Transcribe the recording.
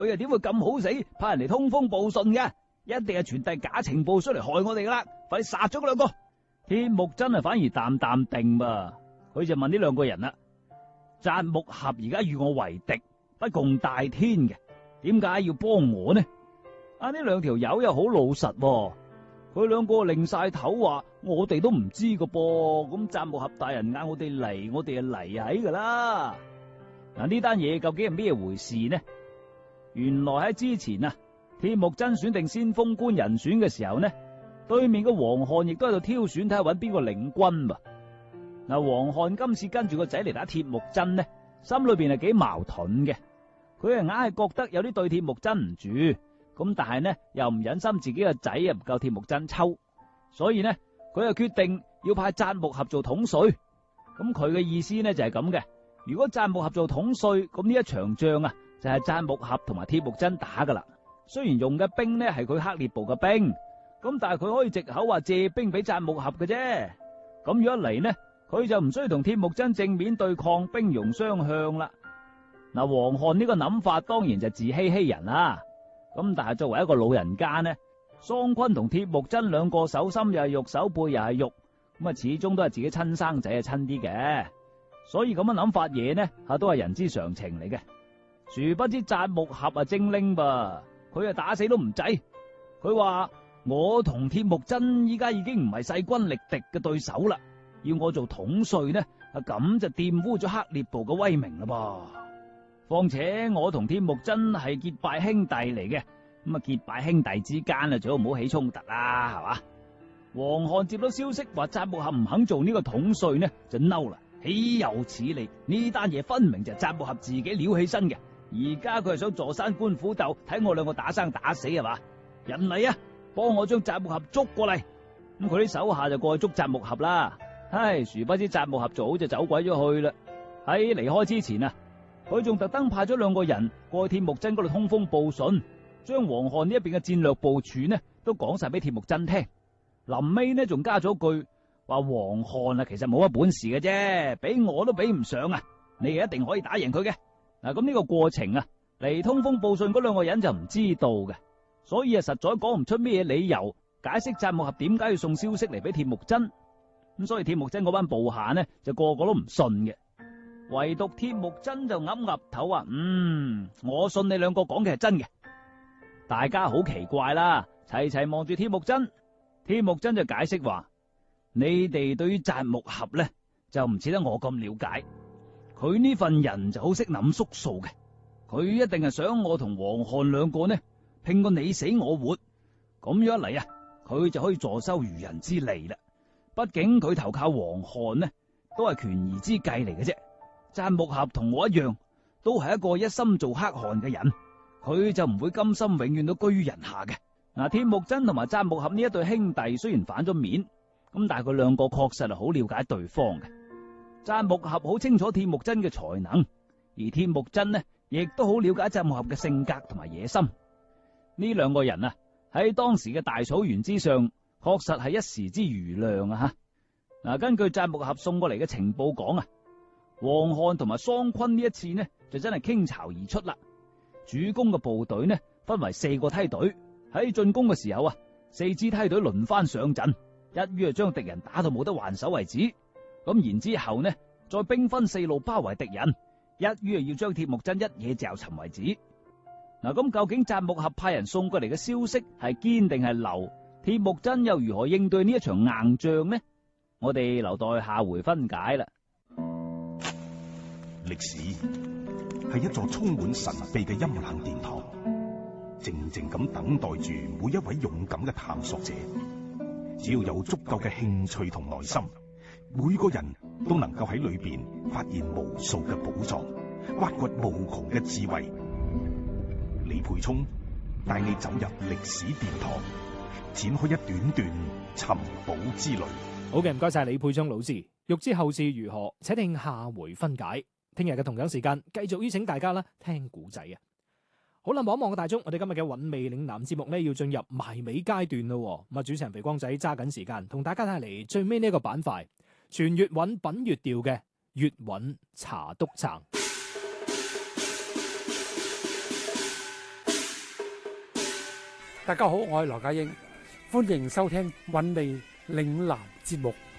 佢又點會咁好死，派人嚟通風報信嘅？一定係傳遞假情報出嚟害我哋噶啦！快啲殺咗嗰兩個！鐵木真係反而淡淡定噃，佢就問呢兩個人啦：扎木合而家與我為敵，不共戴天嘅，點解要幫我呢？呢兩條友又好老實喎，佢兩個擰晒頭話：我哋都唔知噶噃。咁扎木合大人嗌我哋嚟，我哋就嚟喺噶啦。呢單嘢究竟係咩回事呢？原來喺之前啊，鐵木真選定先鋒官人選嘅時候呢，對面嘅黃漢亦都喺度挑選睇下揾邊個領軍噃。黃漢今次跟住個仔嚟打鐵木真呢，心裏邊係幾矛盾嘅。佢係硬係覺得有啲對鐵木真唔住，咁但係呢又唔忍心自己個仔唔夠鐵木真抽，所以呢佢又決定要派扎木合做統帥。咁佢嘅意思呢就係咁嘅：如果扎木合做統帥，咁呢一場仗啊就係扎木合同埋鐵木真打噶啦。雖然用嘅兵呢係佢克烈部嘅兵，咁但係佢可以藉口話借兵俾扎木合嘅啫。咁如果嚟呢，佢就唔需要同鐵木真正面對抗，兵戎相向啦。黃漢呢個諗法當然就自欺欺人啦。咁但係作為一個老人家呢，桑昆同鐵木真兩個手心又係肉，手背又係肉，咁始終都係自己親生仔係親啲嘅，所以咁樣諗法嘢呢都係人之常情嚟嘅。殊不知扎木合精靈噃，佢打死都唔制。佢話：我同鐵木真依家已經唔係勢均力敵嘅對手啦，要我做統帥呢，咁就玷污咗克烈部嘅威名啦噃。況且我同鐵木真係結拜兄弟嚟嘅，咁結拜兄弟之間最好唔好起衝突啦，係嘛？黃漢接到消息話扎木合唔肯做呢個統帥呢，就嬲啦，豈有此理！呢單嘢分明就係扎木合自己撩起身嘅，而家佢係想坐山觀虎鬥，睇我兩個打生打死係嘛？人嚟啊，幫我將扎木合捉過嚟。咁佢啲手下就過去捉扎木合啦。唉，殊不知扎木合早就走鬼咗去啦。喺離開之前啊，佢仲特登派咗兩個人過去鐵木真嗰度通風報信，將黃漢呢一邊嘅戰略部署呢都講晒俾鐵木真聽。臨尾呢仲加咗句話：黃漢其實冇乜本事嘅啫，比我都比唔上啊！你一定可以打贏佢嘅。咁呢個過程啊，嚟通風報信嗰兩個人就唔知道嘅，所以實在講唔出咩理由解釋扎木合點解要送消息嚟俾鐵木真。咁所以鐵木真嗰班部下呢就個個都唔信嘅。唯獨鐵木真就岌岌頭話：我信你兩個講嘅係真嘅。大家好奇怪啦，齊齊望住鐵木真。鐵木真就解釋話：你哋對於扎木合呢，就唔似得我咁了解。佢呢份人就好識諗縮數嘅，佢一定係想我同黃漢兩個呢拼個你死我活。咁樣一嚟啊，佢就可以坐收漁人之利啦。畢竟佢投靠黃漢呢，都係權宜之計嚟嘅啫。扎木合同我一樣，都係一個一心做黑漢嘅人，佢就唔會甘心永遠都居於人下嘅。鐵木真同埋扎木合呢一對兄弟雖然反咗面，咁但係佢兩個確實係好了解對方嘅。扎木合好清楚鐵木真嘅才能，而鐵木真呢亦都好了解扎木合嘅性格同埋野心。呢兩個人啊喺當時嘅大草原之上，確實係一時之瑜亮啊！吓，根據扎木合送過嚟嘅情報講啊，黃漢同埋桑昆呢一次呢就真係傾巢而出啦。主攻嘅部隊呢分為4個梯隊，喺進攻嘅時候啊，4支梯隊輪番上陣，一於將敵人打到冇得還手為止。咁然之後呢，再兵分4路包圍敵人，一於要將鐵木真一嘢嚼沉為止。咁究竟扎木合派人送過嚟嘅消息係堅定係流？鐵木真又如何應對呢一場硬仗呢？我哋留待下回分解啦。 歷史係一座充滿神秘嘅陰冷殿堂，靜靜咁等待住每一位勇敢嘅探索者。只要有足夠嘅興趣同耐心，每個人都能夠喺裏邊發現無數嘅寶藏，挖掘無窮嘅智慧。李培聰帶你走入歷史殿堂，展開一段段尋寶之旅。 好嘅，唔該晒李佩忠老師。欲知後事如何，且聽下回分解。聽日嘅同樣時間，繼續邀請大家啦聽古仔啊！好啦，望一望個大鐘，我哋今日嘅韻味嶺南節目呢，要進入埋尾階段咯。咁啊，主持人肥光仔揸緊時間，同大家帶嚟最尾呢一個板塊，全粵韻品粵調嘅粵韻茶篤撐。 大家好，我係羅家英，歡迎收聽韻味嶺南節目。